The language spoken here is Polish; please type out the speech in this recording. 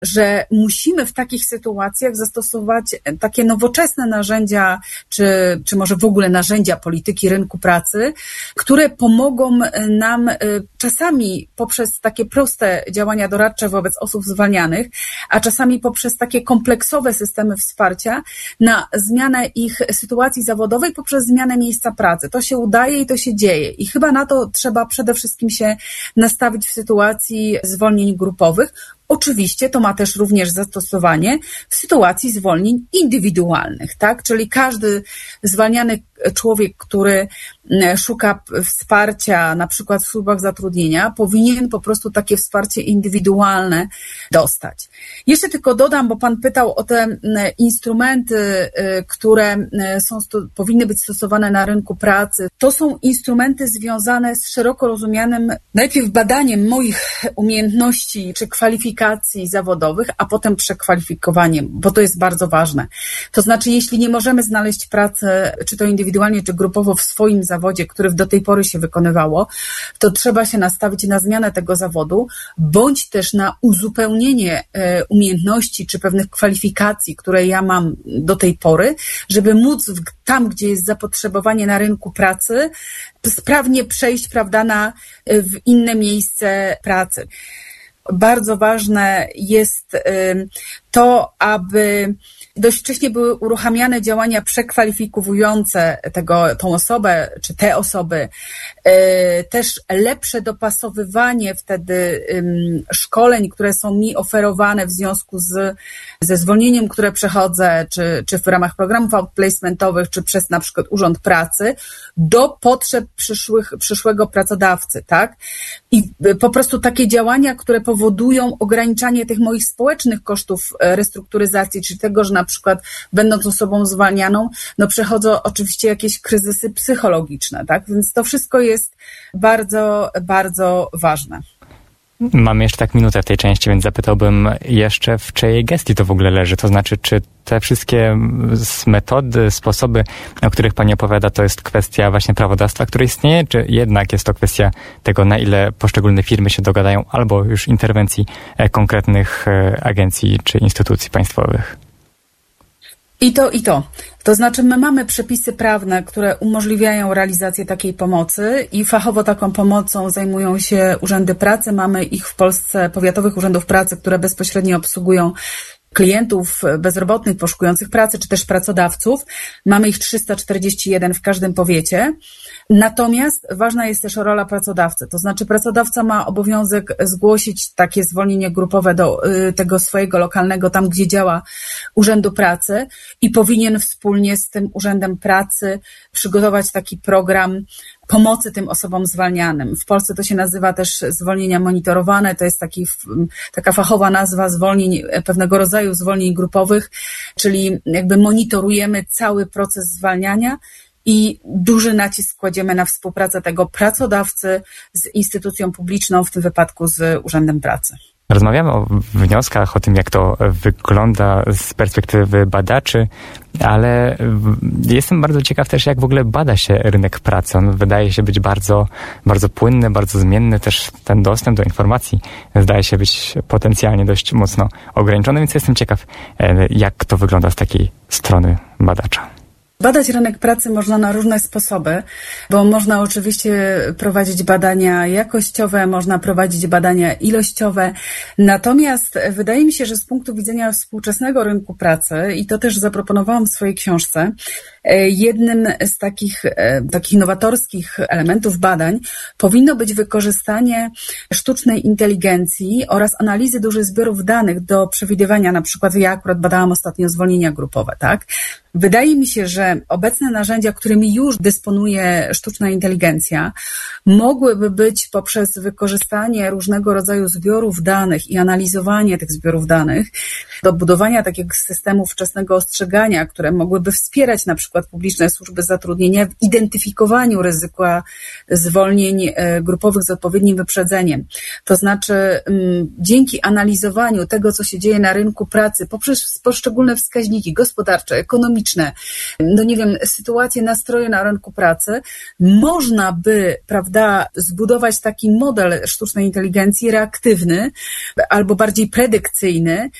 że musimy w takich sytuacjach zastosować takie nowoczesne narzędzia, czy może w ogóle narzędzia polityki rynku pracy, które pomogą nam czasami poprzez takie proste działania doradcze wobec osób zwalnianych, a czasami poprzez takie kompleksowe systemy wsparcia na zmianę ich sytuacji zawodowej poprzez zmianę miejsca pracy. To się udaje i to się dzieje. I chyba na to trzeba przede wszystkim się nastawić w sytuacji zwolnień grupowych. Oczywiście to ma też również zastosowanie w sytuacji zwolnień indywidualnych, tak? Czyli każdy zwalniany człowiek, który szuka wsparcia na przykład w służbach zatrudnienia, powinien po prostu takie wsparcie indywidualne dostać. Jeszcze tylko dodam, bo Pan pytał o te instrumenty, które powinny być stosowane na rynku pracy. To są instrumenty związane z szeroko rozumianym najpierw badaniem moich umiejętności czy kwalifikacji zawodowych, a potem przekwalifikowaniem, bo to jest bardzo ważne. To znaczy, jeśli nie możemy znaleźć pracy, czy to indywidualnie, czy grupowo w swoim zawodzie, który do tej pory się wykonywało, to trzeba się nastawić na zmianę tego zawodu, bądź też na uzupełnienie umiejętności, czy pewnych kwalifikacji, które ja mam do tej pory, żeby móc tam, gdzie jest zapotrzebowanie na rynku pracy, sprawnie przejść, prawda, w inne miejsce pracy. Bardzo ważne jest to, aby dość wcześnie były uruchamiane działania przekwalifikowujące tą osobę, czy te osoby, też lepsze dopasowywanie wtedy szkoleń, które są mi oferowane w związku ze zwolnieniem, które przechodzę, czy w ramach programów outplacementowych, czy przez na przykład Urząd Pracy, do potrzeb przyszłego pracodawcy, tak? I po prostu takie działania, które powodują ograniczanie tych moich społecznych kosztów restrukturyzacji, czyli tego, że na przykład będąc osobą zwalnianą, przechodzą oczywiście jakieś kryzysy psychologiczne, tak? Więc to wszystko jest bardzo, bardzo ważne. Mamy jeszcze tak minutę w tej części, więc zapytałbym jeszcze, w czyjej gestii to w ogóle leży? To znaczy, czy te wszystkie metody, sposoby, o których Pani opowiada, to jest kwestia właśnie prawodawstwa, które istnieje, czy jednak jest to kwestia tego, na ile poszczególne firmy się dogadają, albo już interwencji konkretnych agencji czy instytucji państwowych? I to. To znaczy my mamy przepisy prawne, które umożliwiają realizację takiej pomocy i fachowo taką pomocą zajmują się urzędy pracy. Mamy ich w Polsce, powiatowych urzędów pracy, które bezpośrednio obsługują klientów bezrobotnych, poszukujących pracy, czy też pracodawców. Mamy ich 341 w każdym powiecie. Natomiast ważna jest też rola pracodawcy. To znaczy pracodawca ma obowiązek zgłosić takie zwolnienie grupowe do tego swojego lokalnego, tam gdzie działa Urzędu Pracy i powinien wspólnie z tym Urzędem Pracy przygotować taki program pomocy tym osobom zwalnianym. W Polsce to się nazywa też zwolnienia monitorowane, to jest taka fachowa nazwa zwolnień, pewnego rodzaju zwolnień grupowych, czyli jakby monitorujemy cały proces zwalniania i duży nacisk kładziemy na współpracę tego pracodawcy z instytucją publiczną, w tym wypadku z Urzędem Pracy. Rozmawiamy o wnioskach, o tym, jak to wygląda z perspektywy badaczy, ale jestem bardzo ciekaw też, jak w ogóle bada się rynek pracy. On wydaje się być bardzo, bardzo płynny, bardzo zmienny. Też ten dostęp do informacji zdaje się być potencjalnie dość mocno ograniczony, więc jestem ciekaw, jak to wygląda z takiej strony badacza. Badać rynek pracy można na różne sposoby, bo można oczywiście prowadzić badania jakościowe, można prowadzić badania ilościowe. Natomiast wydaje mi się, że z punktu widzenia współczesnego rynku pracy, i to też zaproponowałam w swojej książce, jednym z takich nowatorskich elementów badań powinno być wykorzystanie sztucznej inteligencji oraz analizy dużych zbiorów danych do przewidywania, na przykład ja akurat badałam ostatnio zwolnienia grupowe, tak? Wydaje mi się, że obecne narzędzia, którymi już dysponuje sztuczna inteligencja, mogłyby być poprzez wykorzystanie różnego rodzaju zbiorów danych i analizowanie tych zbiorów danych do budowania takiego systemu wczesnego ostrzegania, które mogłyby wspierać na przykład publiczne służby zatrudnienia w identyfikowaniu ryzyka zwolnień grupowych z odpowiednim wyprzedzeniem. To znaczy dzięki analizowaniu tego, co się dzieje na rynku pracy poprzez poszczególne wskaźniki gospodarcze, ekonomiczne, dynamiczne, no nie wiem, sytuacje, nastroje na rynku pracy, można by, prawda, zbudować taki model sztucznej inteligencji reaktywny albo bardziej predykcyjny,